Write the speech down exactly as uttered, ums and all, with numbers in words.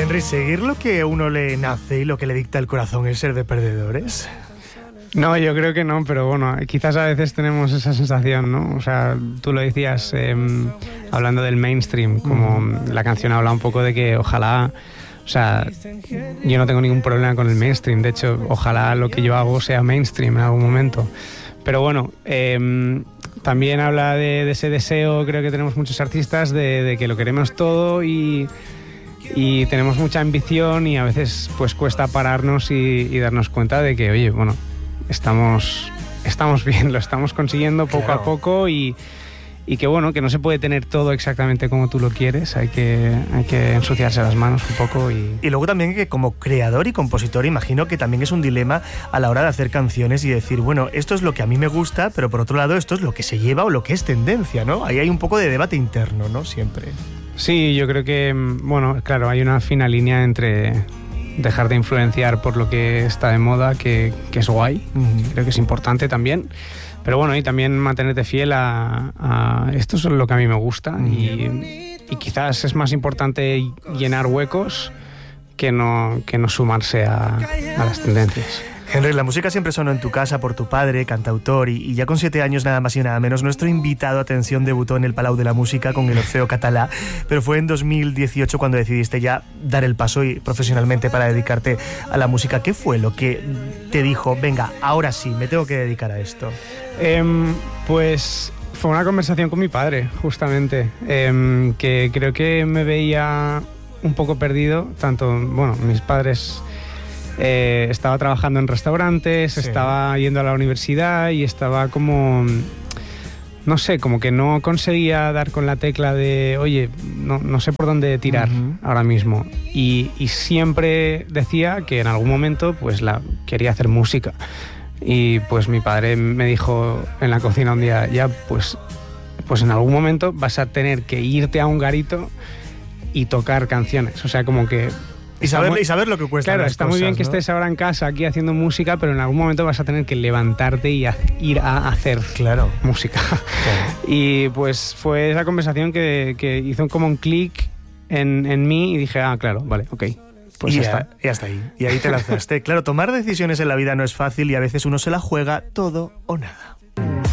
Henry, ¿seguir lo que a uno le nace y lo que le dicta el corazón es ser de perdedores? No, yo creo que no, pero bueno, quizás a veces tenemos esa sensación, ¿no? O sea, tú lo decías eh, hablando del mainstream, como mm. la canción habla un poco de que ojalá, o sea, yo no tengo ningún problema con el mainstream, de hecho, ojalá lo que yo hago sea mainstream en algún momento. Pero bueno, eh, también habla de, de ese deseo, creo que tenemos muchos artistas, de, de que lo queremos todo y... y tenemos mucha ambición y a veces pues cuesta pararnos y, y darnos cuenta de que, oye, bueno, estamos, estamos bien, lo estamos consiguiendo poco claro. a poco y, y que, bueno, que no se puede tener todo exactamente como tú lo quieres, hay que, hay que ensuciarse las manos un poco. Y... y luego también que como creador y compositor imagino que también es un dilema a la hora de hacer canciones y decir, bueno, esto es lo que a mí me gusta, pero por otro lado esto es lo que se lleva o lo que es tendencia, ¿no? Ahí hay un poco de debate interno, ¿no? Siempre. Sí, yo creo que, bueno, claro, hay una fina línea entre dejar de influenciar por lo que está de moda, que, que es guay, uh-huh. creo que es importante también, pero bueno, y también mantenerte fiel a, a esto es lo que a mí me gusta uh-huh. y, y quizás es más importante llenar huecos que no, que no sumarse a, a las tendencias. Henry, la música siempre sonó en tu casa por tu padre, cantautor, y, y ya con siete años nada más y nada menos, nuestro invitado, atención, debutó en el Palau de la Música con el Orfeo Català, pero fue en dos mil dieciocho cuando decidiste ya dar el paso y profesionalmente para dedicarte a la música. ¿Qué fue lo que te dijo, venga, ahora sí, me tengo que dedicar a esto? Eh, pues fue una conversación con mi padre, justamente, eh, que creo que me veía un poco perdido, tanto, bueno, mis padres... Eh, estaba trabajando en restaurantes, sí. estaba yendo a la universidad y estaba como, no sé, como que no conseguía dar con la tecla de, oye, no, no sé por dónde tirar uh-huh. ahora mismo. Y, y siempre decía que en algún momento pues la, quería hacer música. Y pues mi padre me dijo en la cocina un día, ya pues, pues en algún momento vas a tener que irte a un garito y tocar canciones. O sea, como que... Y saber, muy, y saber lo que cuesta. Claro, está cosas, muy bien que ¿no? estés ahora en casa aquí haciendo música, pero en algún momento vas a tener que levantarte y a, ir a hacer claro. música. Claro. Y pues fue esa conversación que, que hizo como un clic en, en mí y dije, ah, claro, vale, ok. Pues y ya, ya está. Y hasta ahí. Y ahí te lanzaste. Claro, tomar decisiones en la vida no es fácil y a veces uno se la juega todo o nada.